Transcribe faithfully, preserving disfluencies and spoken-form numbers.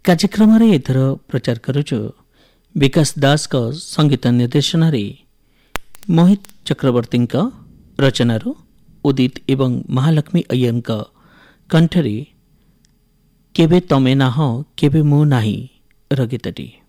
कार्यक्रम एथर प्रचार करुचु विकास दास का संगीत निर्देशन मोहित चक्रवर्ती रचनार उदित एवं महालक्ष्मी अय्यर कंठरी केबे तमे नाह केबे मु नाही र गीतटी।